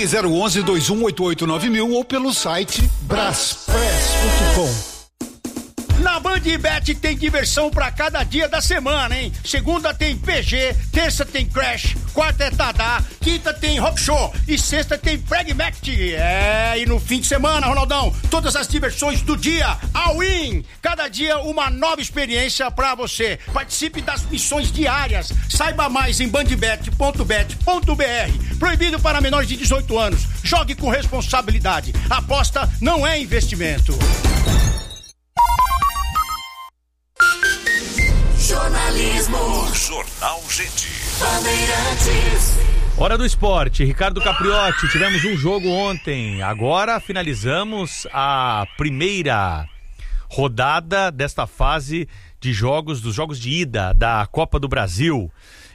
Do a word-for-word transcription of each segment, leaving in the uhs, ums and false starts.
Ligue zero onze, dois um oito oito nove mil ou pelo site braspress ponto com. Na Bandbet tem diversão pra cada dia da semana, hein? Segunda tem P G, terça tem Crash, quarta é Tadá, quinta tem Rock Show e sexta tem Pragmatic. É, e no fim de semana, Ronaldão, todas as diversões do dia, all-in. Cada dia uma nova experiência pra você. Participe das missões diárias. Saiba mais em bandbet ponto bet ponto b r. Proibido para menores de dezoito anos. Jogue com responsabilidade. Aposta não é investimento. Jornalismo. Jornal Gente. Bandeirantes. Hora do esporte. Ricardo Capriotti, tivemos um jogo ontem. Agora finalizamos a primeira rodada desta fase de jogos, dos jogos de ida da Copa do Brasil.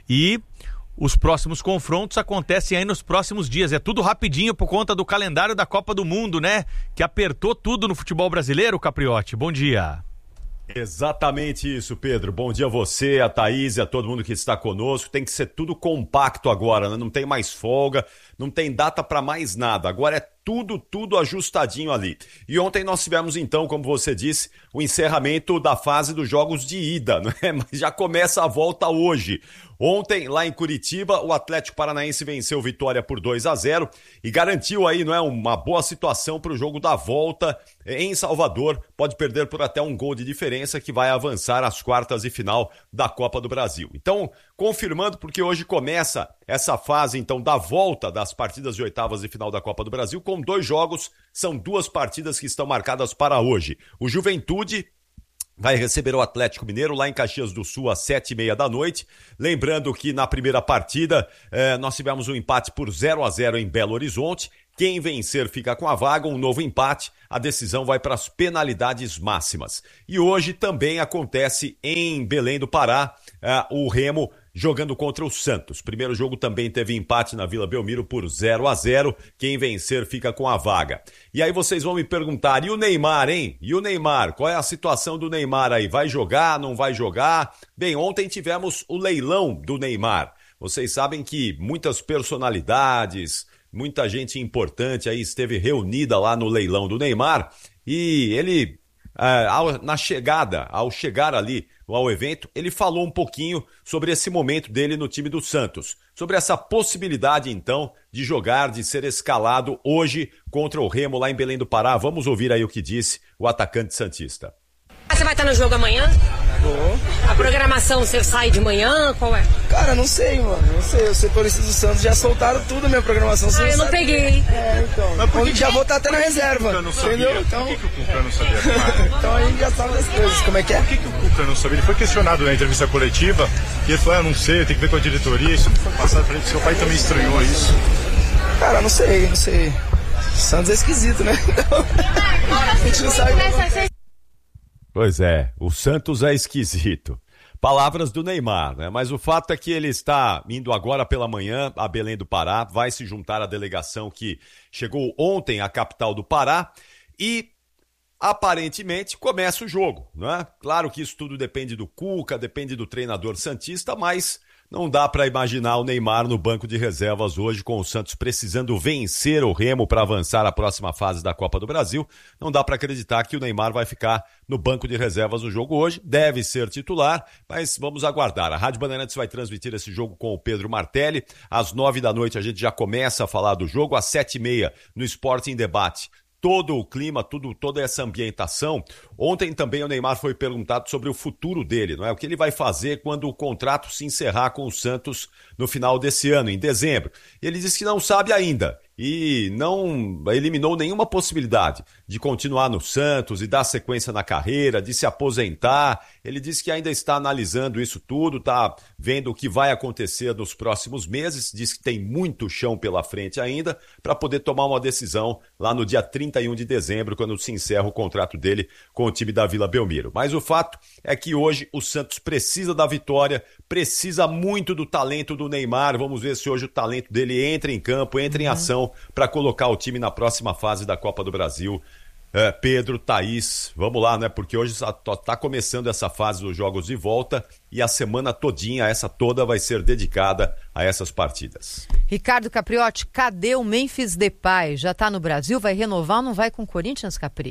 E os próximos confrontos acontecem aí nos próximos dias. É tudo rapidinho por conta do calendário da Copa do Mundo, né? Que apertou tudo no futebol brasileiro, Capriotti. Bom dia. Exatamente isso, Pedro. Bom dia a você, a Thaís e a todo mundo que está conosco. Tem que ser tudo compacto agora, né? Não tem mais folga, não tem data para mais nada. Agora é tudo, tudo ajustadinho ali. E ontem nós tivemos então, como você disse, o encerramento da fase dos jogos de ida, né? Mas já começa a volta hoje. Ontem, lá em Curitiba, o Atlético Paranaense venceu Vitória por dois a zero e garantiu aí, não é, uma boa situação para o jogo da volta em Salvador. Pode perder por até um gol de diferença que vai avançar às quartas de final da Copa do Brasil. Então, confirmando, porque hoje começa essa fase, então, da volta das partidas de oitavas de final da Copa do Brasil, com dois jogos, são duas partidas que estão marcadas para hoje. O Juventude vai receber o Atlético Mineiro lá em Caxias do Sul às sete e meia da noite. Lembrando que na primeira partida eh, nós tivemos um empate por zero a zero em Belo Horizonte. Quem vencer fica com a vaga, um novo empate, a decisão vai para as penalidades máximas. E hoje também acontece em Belém do Pará, eh, o Remo jogando contra o Santos. Primeiro jogo também teve empate na Vila Belmiro por zero a zero. Quem vencer fica com a vaga. E aí vocês vão me perguntar, e o Neymar, hein? E o Neymar? Qual é a situação do Neymar aí? Vai jogar, não vai jogar? Bem, ontem tivemos o leilão do Neymar. Vocês sabem que muitas personalidades, muita gente importante aí esteve reunida lá no leilão do Neymar e ele, é, ao, na chegada, ao chegar ali ao evento, ele falou um pouquinho sobre esse momento dele no time do Santos, sobre essa possibilidade, então, de jogar, de ser escalado hoje contra o Remo lá em Belém do Pará. Vamos ouvir aí o que disse o atacante santista. Você vai estar no jogo amanhã? Vou. A programação, você sai de manhã? Qual é? Cara, não sei, mano. Não sei. Os setoristas do Santos já soltaram tudo a minha programação. Ah, eu não sabe? peguei. É, então. Mas por que já que vou estar até na reserva. Cuca não sabia? Entendeu? Então... Por que, que o Cuca não sabia? Então a gente já sabe das coisas. Como é que é? Por que, que o Cuca não sabia? Ele foi questionado na entrevista coletiva e ele falou, ah, não sei, tem que ver com a diretoria. Isso não foi passado pra ele. Seu pai também estranhou isso. Cara, não sei, não sei. O Santos é esquisito, né? Então, a gente não sabe. Pois é, o Santos é esquisito. Palavras do Neymar, né? Mas o fato é que ele está indo agora pela manhã a Belém do Pará, vai se juntar à delegação que chegou ontem à capital do Pará e aparentemente começa o jogo, né? Claro que isso tudo depende do Cuca, depende do treinador santista, mas não dá para imaginar o Neymar no banco de reservas hoje, com o Santos precisando vencer o Remo para avançar à próxima fase da Copa do Brasil. Não dá para acreditar que o Neymar vai ficar no banco de reservas no jogo hoje. Deve ser titular, mas vamos aguardar. A Rádio Bandeirantes vai transmitir esse jogo com o Pedro Martelli. Às nove da noite a gente já começa a falar do jogo. Às sete e meia no Esporte em Debate. Todo o clima, tudo, toda essa ambientação. Ontem também o Neymar foi perguntado sobre o futuro dele, não é? O que ele vai fazer quando o contrato se encerrar com o Santos no final desse ano, em dezembro. Ele disse que não sabe ainda e não eliminou nenhuma possibilidade de continuar no Santos e dar sequência na carreira, de se aposentar. Ele disse que ainda está analisando isso tudo, está vendo o que vai acontecer nos próximos meses, diz que tem muito chão pela frente ainda para poder tomar uma decisão lá no dia trinta e um de dezembro, quando se encerra o contrato dele com o time da Vila Belmiro. Mas o fato é que hoje o Santos precisa da vitória, precisa muito do talento do Neymar. Vamos ver se hoje o talento dele entra em campo, entra em ação para colocar o time na próxima fase da Copa do Brasil É, Pedro, Thaís, vamos lá, né? Porque hoje está começando essa fase dos jogos de volta e a semana todinha, essa toda, vai ser dedicada a essas partidas. Ricardo Capriotti, cadê o Memphis Depay? Já está no Brasil? Vai renovar ou não vai com o Corinthians, Capri?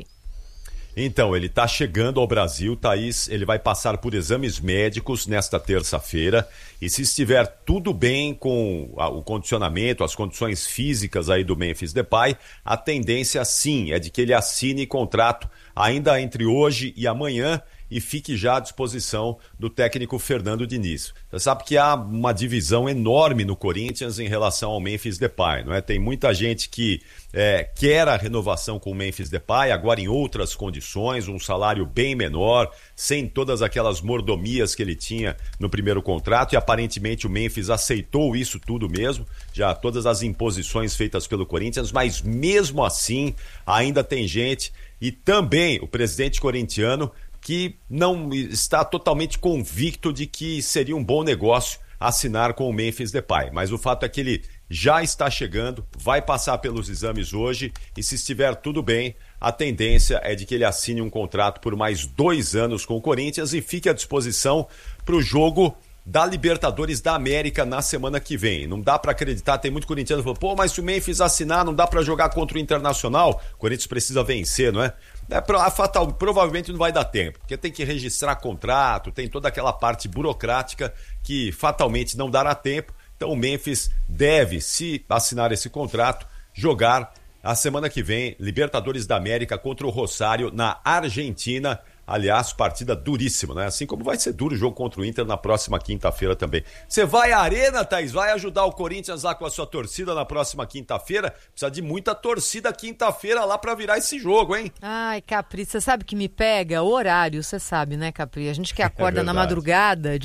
Então, ele está chegando ao Brasil, Thaís, ele vai passar por exames médicos nesta terça-feira e se estiver tudo bem com o condicionamento, as condições físicas aí do Memphis Depay, a tendência sim é de que ele assine contrato ainda entre hoje e amanhã e fique já à disposição do técnico Fernando Diniz. Você sabe que há uma divisão enorme no Corinthians em relação ao Memphis Depay, não é? Tem muita gente que é, quer a renovação com o Memphis Depay, agora em outras condições, um salário bem menor, sem todas aquelas mordomias que ele tinha no primeiro contrato, e aparentemente o Memphis aceitou isso tudo mesmo, já todas as imposições feitas pelo Corinthians, mas mesmo assim ainda tem gente, e também o presidente corintiano, que não está totalmente convicto de que seria um bom negócio assinar com o Memphis Depay. Mas o fato é que ele já está chegando, vai passar pelos exames hoje e, se estiver tudo bem, a tendência é de que ele assine um contrato por mais dois anos com o Corinthians e fique à disposição para o jogo da Libertadores da América na semana que vem. Não dá para acreditar, tem muito corintiano que falou, pô, mas se o Memphis assinar, não dá para jogar contra o Internacional? O Corinthians precisa vencer, não é? É, a fatal, provavelmente não vai dar tempo, porque tem que registrar contrato, tem toda aquela parte burocrática que fatalmente não dará tempo. Então o Memphis deve, se assinar esse contrato, jogar a semana que vem Libertadores da América contra o Rosário na Argentina. Aliás, partida duríssima, né? Assim como vai ser duro o jogo contra o Inter na próxima quinta-feira também. Você vai à Arena, Thaís? Vai ajudar o Corinthians lá com a sua torcida na próxima quinta-feira? Precisa de muita torcida quinta-feira lá pra virar esse jogo, hein? Ai, Capri, você sabe que me pega? O horário, você sabe, né, Capri? A gente que acorda é na madrugada,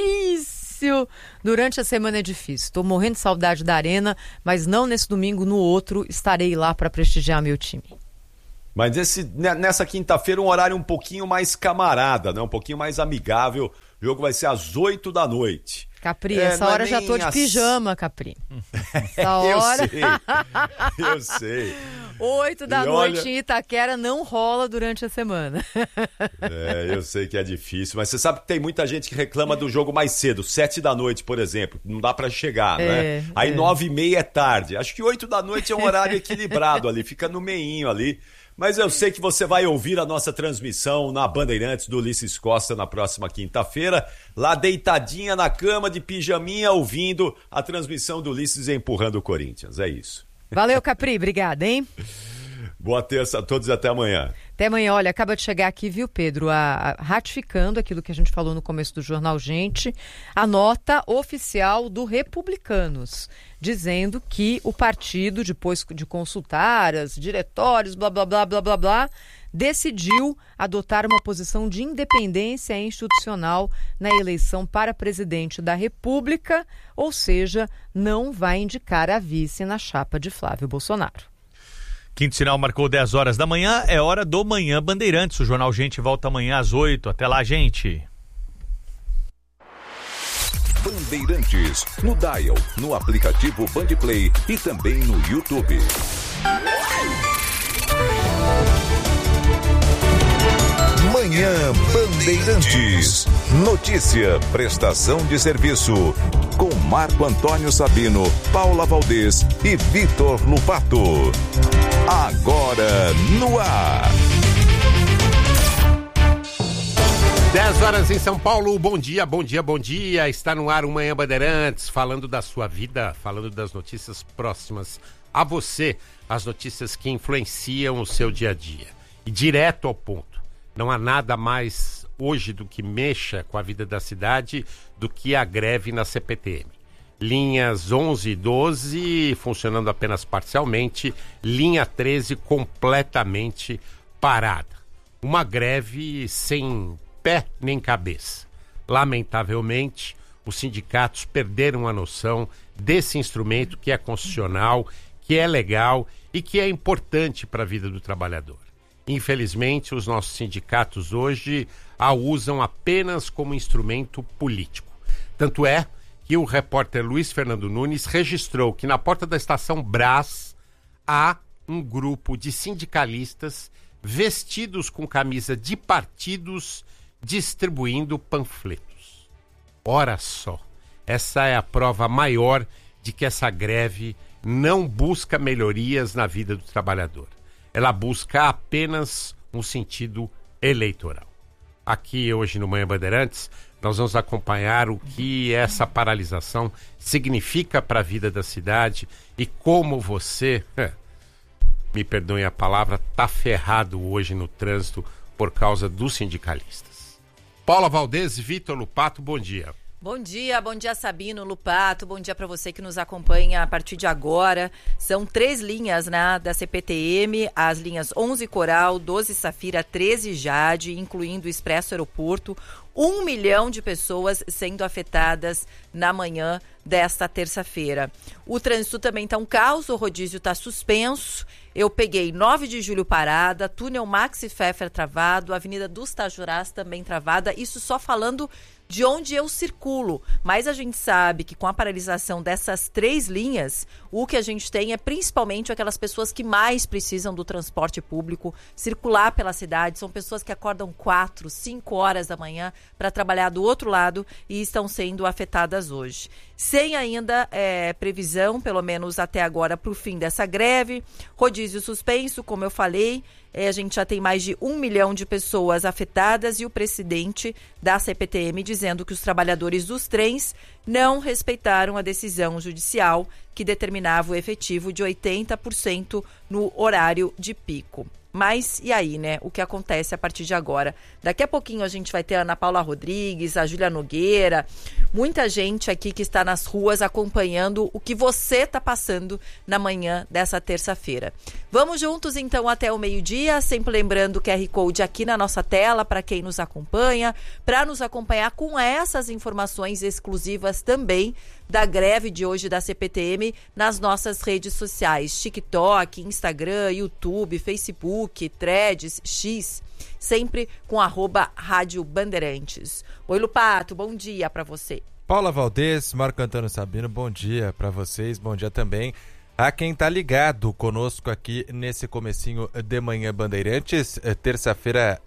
difícil. Durante a semana é difícil. Tô morrendo de saudade da Arena, mas não nesse domingo, no outro, estarei lá pra prestigiar meu time. Mas esse, nessa quinta-feira um horário um pouquinho mais camarada, né? Um pouquinho mais amigável. O jogo vai ser às oito da noite. Capri, é, essa hora é já tô de as... pijama, Capri. Essa hora... eu sei, eu sei. Oito da e noite olha... em Itaquera não rola durante a semana. É, eu sei que é difícil, mas você sabe que tem muita gente que reclama do jogo mais cedo, sete da noite, por exemplo. Não dá pra chegar, é, né? Aí é. nove e meia é tarde. Acho que oito da noite é um horário equilibrado ali, fica no meinho ali. Mas eu sei que você vai ouvir a nossa transmissão na Bandeirantes do Ulisses Costa na próxima quinta-feira, lá deitadinha na cama de pijaminha, ouvindo a transmissão do Ulisses empurrando o Corinthians. É isso. Valeu, Capri. Obrigada, hein? Boa terça a todos e até amanhã. Até amanhã. Olha, acaba de chegar aqui, viu, Pedro, a, a, ratificando aquilo que a gente falou no começo do Jornal Gente, a nota oficial do Republicanos, dizendo que o partido, depois de consultar os diretórios, blá, blá, blá, blá, blá, blá, decidiu adotar uma posição de independência institucional na eleição para presidente da República, ou seja, não vai indicar a vice na chapa de Flávio Bolsonaro. Quinto sinal marcou dez horas da manhã, é hora do Manhã Bandeirantes. O Jornal Gente volta amanhã às oito. Até lá, gente. Bandeirantes, no Dial, no aplicativo Bandplay e também no YouTube. Manhã Bandeirantes. Notícia, prestação de serviço. Com Marco Antônio Sabino, Paula Valdez e Vitor Lupato. Agora no ar. dez horas em São Paulo, bom dia, bom dia, bom dia. Está no ar o Manhã Bandeirantes, falando da sua vida, falando das notícias próximas a você, as notícias que influenciam o seu dia a dia. E direto ao ponto, não há nada mais hoje do que mexa com a vida da cidade do que a greve na C P T M. Linhas onze e doze funcionando apenas parcialmente, linha treze completamente parada. Uma greve sem pé nem cabeça. Lamentavelmente, os sindicatos perderam a noção desse instrumento que é constitucional, que é legal e que é importante para a vida do trabalhador. Infelizmente, os nossos sindicatos hoje a usam apenas como instrumento político. Tanto é que o repórter Luiz Fernando Nunes registrou que na porta da estação Brás há um grupo de sindicalistas vestidos com camisa de partidos, distribuindo panfletos. Ora só, essa é a prova maior de que essa greve não busca melhorias na vida do trabalhador. Ela busca apenas um sentido eleitoral. Aqui hoje no Manhã Bandeirantes, nós vamos acompanhar o que essa paralisação significa para a vida da cidade e como você, me perdoem a palavra, está ferrado hoje no trânsito por causa dos sindicalistas. Paula Valdez, Vitor Lupato, bom dia. Bom dia, bom dia Sabino, Lupato, bom dia para você que nos acompanha a partir de agora. São três linhas, né, da C P T M, as linhas onze Coral, doze Safira, treze Jade, incluindo o Expresso Aeroporto. Um milhão de pessoas sendo afetadas na manhã desta terça-feira. O trânsito também está um caos, o rodízio está suspenso. Eu peguei nove de julho parada, túnel Maxi Pfeffer travado, Avenida dos Tajurás também travada, isso só falando de onde eu circulo. Mas a gente sabe que com a paralisação dessas três linhas, o que a gente tem é principalmente aquelas pessoas que mais precisam do transporte público, circular pela cidade. São pessoas que acordam quatro, cinco horas da manhã para trabalhar do outro lado e estão sendo afetadas hoje. Sem ainda é, previsão, pelo menos até agora, para o fim dessa greve. Rodízio suspenso, como eu falei. É, a gente já tem mais de um milhão de pessoas afetadas e o presidente da C P T M dizendo que os trabalhadores dos trens não respeitaram a decisão judicial que determinava o efetivo de oitenta por cento no horário de pico. Mas e aí, né? O que acontece a partir de agora? Daqui a pouquinho a gente vai ter a Ana Paula Rodrigues, a Júlia Nogueira, muita gente aqui que está nas ruas acompanhando o que você está passando na manhã dessa terça-feira. Vamos juntos então até o meio-dia, sempre lembrando o Q R Code aqui na nossa tela para quem nos acompanha, para nos acompanhar com essas informações exclusivas também da greve de hoje da C P T M nas nossas redes sociais, TikTok, Instagram, YouTube, Facebook, Threads, X, sempre com arroba Rádio Bandeirantes. Oi, Lupato, bom dia para você. Paula Valdez, Marco Antônio Sabino, bom dia para vocês, bom dia também a quem tá ligado conosco aqui nesse comecinho de Manhã Bandeirantes. Terça-feira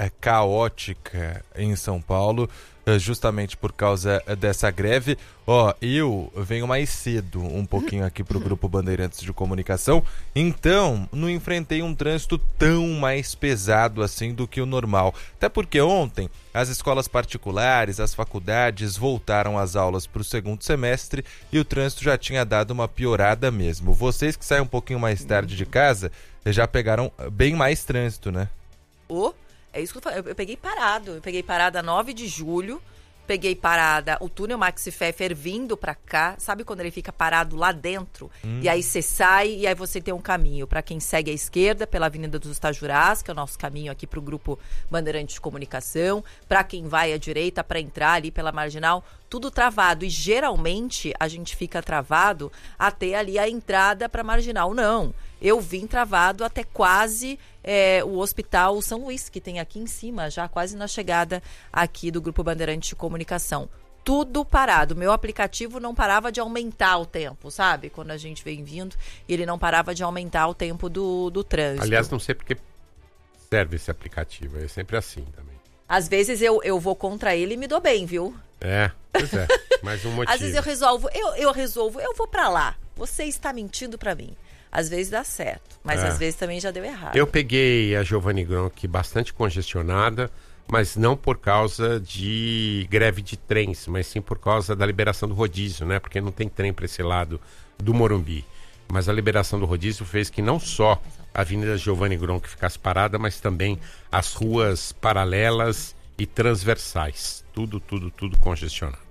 caótica em São Paulo, justamente por causa dessa greve. Ó, eu venho mais cedo um pouquinho aqui pro Grupo Bandeirantes de Comunicação, então não enfrentei um trânsito tão mais pesado assim do que o normal. Até porque ontem as escolas particulares, as faculdades voltaram às aulas pro segundo semestre e o trânsito já tinha dado uma piorada mesmo. Vocês que saem um pouquinho mais tarde de casa já pegaram bem mais trânsito, né? Oh. É isso que eu falei. Eu peguei parado. Eu peguei parada nove de julho. Peguei parada o túnel Maxi Pfeffer vindo pra cá. Sabe quando ele fica parado lá dentro? Hum. E aí você sai e aí você tem um caminho. Pra quem segue à esquerda, pela Avenida dos Tajurás, que é o nosso caminho aqui pro Grupo Bandeirantes de Comunicação. Pra quem vai à direita, pra entrar ali pela Marginal. Tudo travado. E geralmente a gente fica travado até ali a entrada pra Marginal. Não. Eu vim travado até quase é, o Hospital São Luís, que tem aqui em cima, já quase na chegada aqui do Grupo Bandeirantes de Comunicação. Tudo parado. Meu aplicativo não parava de aumentar o tempo, sabe? Quando a gente vem vindo, ele não parava de aumentar o tempo do, do trânsito. Aliás, não sei porque serve esse aplicativo, é sempre assim também. Às vezes eu, eu vou contra ele e me dou bem, viu? É, pois é, mais um motivo. Às vezes eu resolvo, eu, eu resolvo, eu vou pra lá. Você está mentindo pra mim. Às vezes dá certo, mas é. às vezes também já deu errado. Eu peguei a Giovanni Gronchi bastante congestionada, mas não por causa de greve de trens, mas sim por causa da liberação do rodízio, né? Porque não tem trem para esse lado do Morumbi. Mas a liberação do rodízio fez que não só a Avenida Giovanni Gronchi ficasse parada, mas também as ruas paralelas e transversais. Tudo, tudo, tudo congestionado.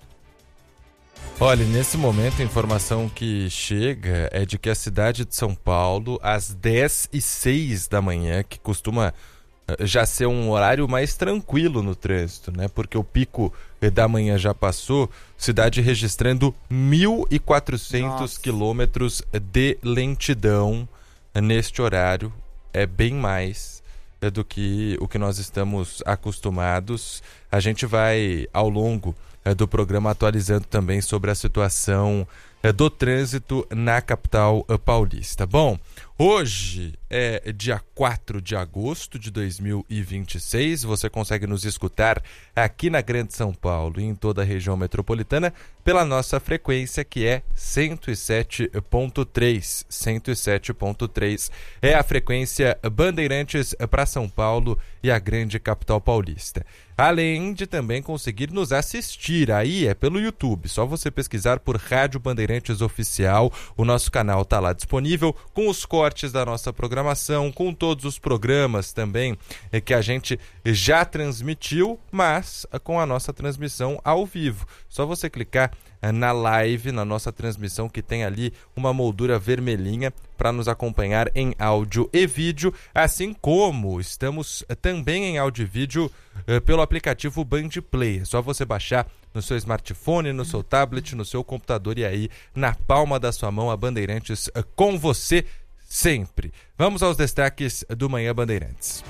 Olha, nesse momento a informação que chega é de que a cidade de São Paulo, às dez e seis da manhã, que costuma já ser um horário mais tranquilo no trânsito, né? Porque o pico da manhã já passou, cidade registrando mil e quatrocentos quilômetros de lentidão neste horário. É bem mais do que o que nós estamos acostumados. A gente vai, ao longo do programa, atualizando também sobre a situação do trânsito na capital paulista. Bom, hoje é dia quatro de agosto de dois mil e vinte e seis. Você consegue nos escutar aqui na Grande São Paulo e em toda a região metropolitana pela nossa frequência, que é cento e sete ponto três. cento e sete ponto três é a frequência Bandeirantes para São Paulo e a grande capital paulista. Além de também conseguir nos assistir, aí é pelo YouTube, só você pesquisar por Rádio Bandeirantes Oficial, o nosso canal está lá disponível, com os cortes da nossa programação, com todos os programas também é, que a gente já transmitiu, mas com a nossa transmissão ao vivo. Só você clicar na live, na nossa transmissão, que tem ali uma moldura vermelhinha para nos acompanhar em áudio e vídeo, assim como estamos também em áudio e vídeo eh, pelo aplicativo Band Play. É só você baixar no seu smartphone, no seu tablet, no seu computador e aí na palma da sua mão a Bandeirantes eh, com você sempre. Vamos aos destaques do Manhã Bandeirantes.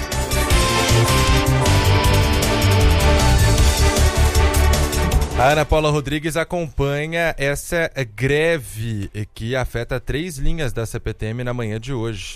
A Ana Paula Rodrigues acompanha essa greve que afeta três linhas da C P T M na manhã de hoje.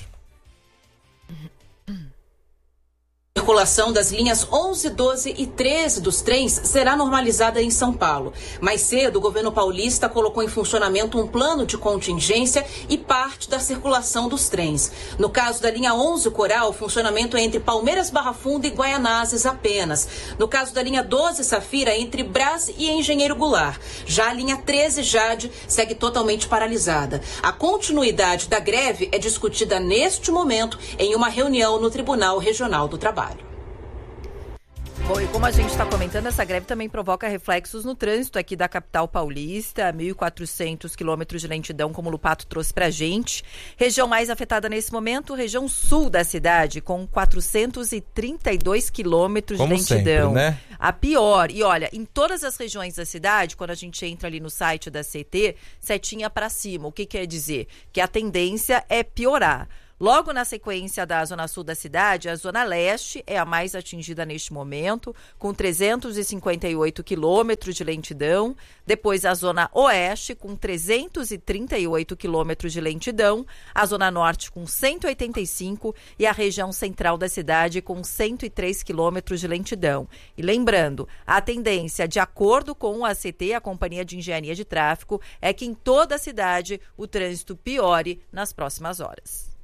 A circulação das linhas onze, doze e treze dos trens será normalizada em São Paulo. Mais cedo, o governo paulista colocou em funcionamento um plano de contingência e parte da circulação dos trens. No caso da linha onze Coral, o funcionamento é entre Palmeiras Barra Funda e Guaianazes apenas. No caso da linha doze Safira, entre Brás e Engenheiro Goulart. Já a linha treze Jade segue totalmente paralisada. A continuidade da greve é discutida neste momento em uma reunião no Tribunal Regional do Trabalho. Bom, e como a gente está comentando, essa greve também provoca reflexos no trânsito aqui da capital paulista, mil e quatrocentos quilômetros de lentidão, como o Lupato trouxe pra gente. Região mais afetada nesse momento, região sul da cidade, com quatrocentos e trinta e dois quilômetros de lentidão. Sempre, né? A pior. E olha, em todas as regiões da cidade, quando a gente entra ali no site da C T, setinha para cima. O que quer dizer? Que a tendência é piorar. Logo na sequência da zona sul da cidade, a zona leste é a mais atingida neste momento, com trezentos e cinquenta e oito quilômetros de lentidão. Depois a zona oeste, com trezentos e trinta e oito quilômetros de lentidão. A zona norte, com cento e oitenta e cinco. E a região central da cidade, com cento e três quilômetros de lentidão. E lembrando, a tendência, de acordo com a C T, a Companhia de Engenharia de Tráfego, é que em toda a cidade o trânsito piore nas próximas horas.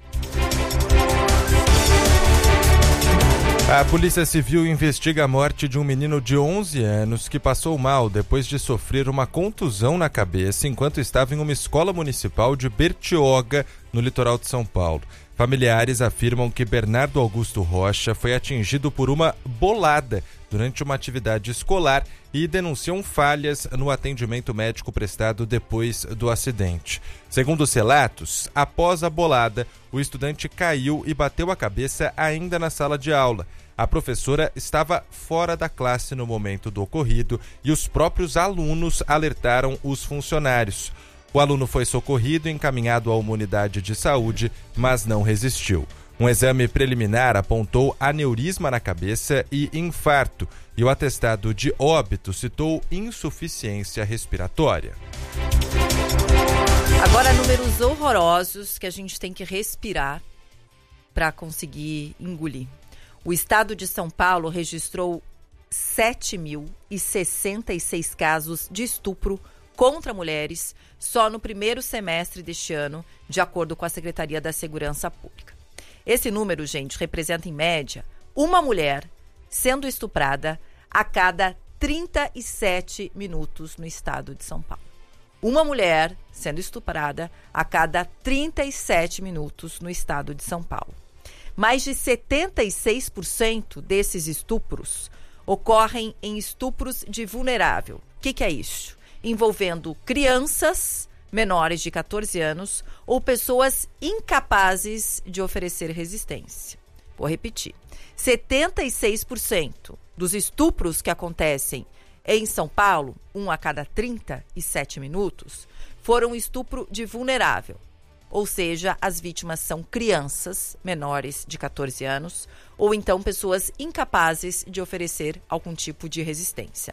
A Polícia Civil investiga a morte de um menino de onze anos que passou mal depois de sofrer uma contusão na cabeça enquanto estava em uma escola municipal de Bertioga, no litoral de São Paulo. Familiares afirmam que Bernardo Augusto Rocha foi atingido por uma bolada durante uma atividade escolar e denunciam falhas no atendimento médico prestado depois do acidente. Segundo os relatos, após a bolada, o estudante caiu e bateu a cabeça ainda na sala de aula. A professora estava fora da classe no momento do ocorrido e os próprios alunos alertaram os funcionários. O aluno foi socorrido e encaminhado a uma unidade de saúde, mas não resistiu. Um exame preliminar apontou aneurisma na cabeça e infarto, e o atestado de óbito citou insuficiência respiratória. Agora, números horrorosos que a gente tem que respirar para conseguir engolir. O estado de São Paulo registrou sete mil e sessenta e seis casos de estupro contra mulheres só no primeiro semestre deste ano, de acordo com a Secretaria da Segurança Pública. Esse número, gente, representa em média uma mulher sendo estuprada a cada trinta e sete minutos no estado de São Paulo. Uma mulher sendo estuprada a cada trinta e sete minutos no estado de São Paulo. Mais de setenta e seis por cento desses estupros ocorrem em estupros de vulnerável. O que, que é isso? Envolvendo crianças menores de catorze anos ou pessoas incapazes de oferecer resistência. Vou repetir. setenta e seis por cento dos estupros que acontecem em São Paulo, um a cada trinta e sete minutos, foram estupro de vulnerável. Ou seja, as vítimas são crianças menores de catorze anos ou então pessoas incapazes de oferecer algum tipo de resistência.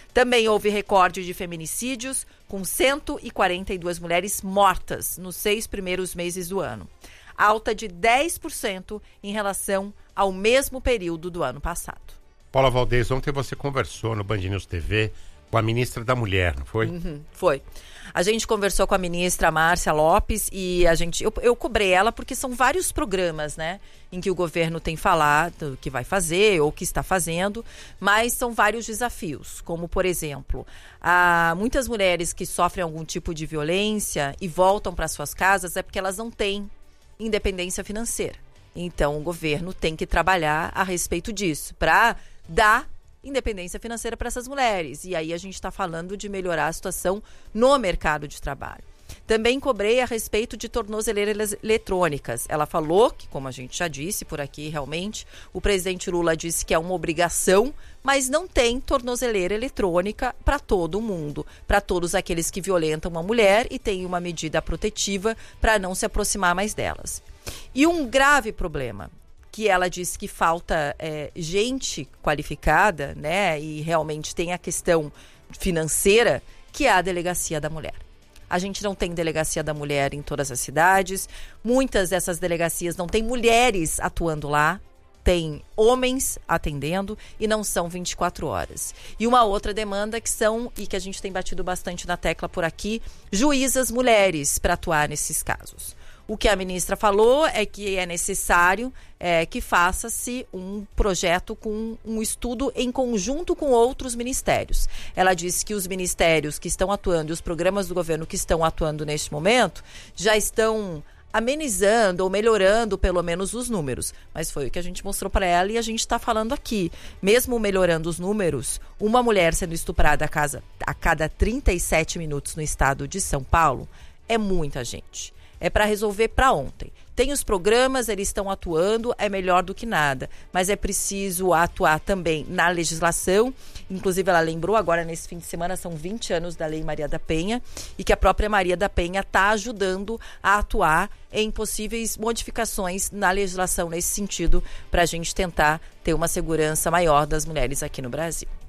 Também houve recorde de feminicídios, com cento e quarenta e duas mulheres mortas nos seis primeiros meses do ano. Alta de dez por cento em relação ao mesmo período do ano passado. Paula Valdez, ontem você conversou no Band News T V com a ministra da Mulher, não foi? Uhum, foi. A gente conversou com a ministra Márcia Lopes e a gente, eu, eu cobrei ela porque são vários programas, né, em que o governo tem falado que vai fazer ou que está fazendo, mas são vários desafios, como, por exemplo, há muitas mulheres que sofrem algum tipo de violência e voltam para suas casas é porque elas não têm independência financeira. Então, o governo tem que trabalhar a respeito disso, para dar independência financeira para essas mulheres. E aí a gente está falando de melhorar a situação no mercado de trabalho. Também cobrei a respeito de tornozeleiras eletrônicas. Ela falou que, como a gente já disse por aqui, realmente, o presidente Lula disse que é uma obrigação, mas não tem tornozeleira eletrônica para todo mundo, para todos aqueles que violentam uma mulher e tem uma medida protetiva para não se aproximar mais delas. E um grave problema, que ela disse que falta é, gente qualificada, né, e realmente tem a questão financeira, que é a delegacia da mulher. A gente não tem delegacia da mulher em todas as cidades, muitas dessas delegacias não tem mulheres atuando lá, tem homens atendendo e não são vinte e quatro horas. E uma outra demanda que são, e que a gente tem batido bastante na tecla por aqui, juízas mulheres para atuar nesses casos. O que a ministra falou é que é necessário é, que faça-se um projeto com um estudo em conjunto com outros ministérios. Ela disse que os ministérios que estão atuando e os programas do governo que estão atuando neste momento já estão amenizando ou melhorando pelo menos os números. Mas foi o que a gente mostrou para ela e a gente está falando aqui. Mesmo melhorando os números, uma mulher sendo estuprada a, casa, a cada trinta e sete minutos no estado de São Paulo é muita gente. É para resolver para ontem. Tem os programas, eles estão atuando, é melhor do que nada. Mas é preciso atuar também na legislação. Inclusive, ela lembrou, agora nesse fim de semana, são vinte anos da Lei Maria da Penha, e que a própria Maria da Penha está ajudando a atuar em possíveis modificações na legislação nesse sentido, para a gente tentar ter uma segurança maior das mulheres aqui no Brasil.